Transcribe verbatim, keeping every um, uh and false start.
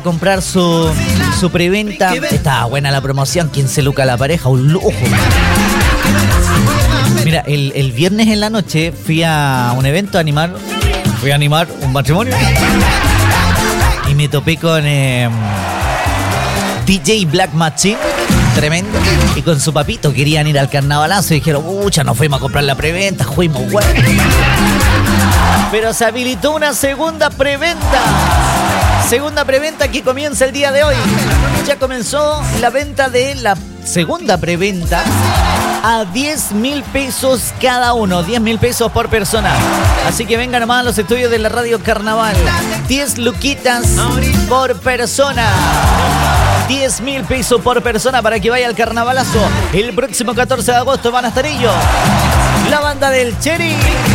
comprar su, su preventa. Estaba buena la promoción, quince lucas la pareja, un lujo. Mira, el, el viernes en la noche fui a un evento a animar, fui a animar un matrimonio y me topé con eh, D J Black Machine, tremendo, y con su papito querían ir al carnavalazo y dijeron, pucha, nos fuimos a comprar la preventa, fuimos, güey. Pero se habilitó una segunda preventa. Segunda preventa que comienza el día de hoy. Ya comenzó la venta de la segunda preventa a diez mil pesos cada uno. diez mil pesos por persona. Así que vengan nomás a los estudios de la Radio Carnaval. diez luquitas por persona. diez mil pesos por persona para que vaya al carnavalazo. El próximo catorce de agosto van a estar ellos. La banda del Cherry